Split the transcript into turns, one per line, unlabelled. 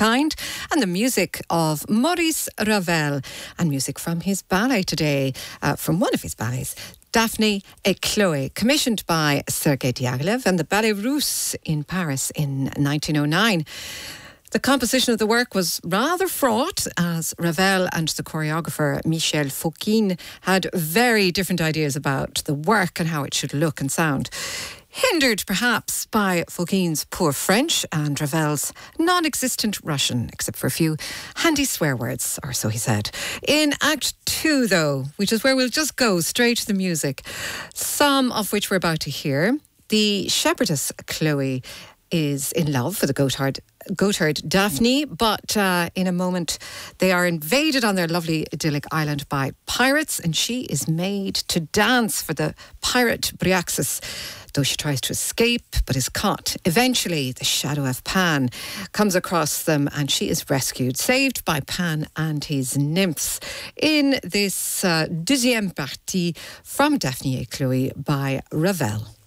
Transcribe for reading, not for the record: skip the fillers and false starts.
kind, and the music of Maurice Ravel, and music from his ballet today, from one of his ballets, Daphne et Chloé, commissioned by Sergei Diaghilev and the Ballet Russe in Paris in 1909. The composition of the work was rather fraught, as Ravel and the choreographer Michel Fokine had very different ideas about the work and how it should look and sound. Hindered perhaps by Fokine's poor French and Ravel's non-existent Russian, except for a few handy swear words, or so he said. In Act 2, though, which is where we'll just go straight to the music, some of which we're about to hear, the shepherdess Chloe is in love with the goatherd Daphne, but in a moment they are invaded on their lovely idyllic island by pirates, and she is made to dance for the pirate Bryaxis, though she tries to escape but is caught. Eventually the shadow of Pan comes across them and she is rescued, saved by Pan and his nymphs in this deuxième partie from Daphne et Chloé by Ravel.